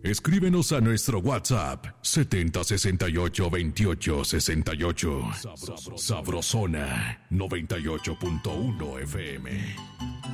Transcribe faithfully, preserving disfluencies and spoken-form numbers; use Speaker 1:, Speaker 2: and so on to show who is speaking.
Speaker 1: Escríbenos a nuestro WhatsApp setenta sesenta y ocho veintiocho sesenta y ocho. Sabrosona noventa y ocho punto uno F M.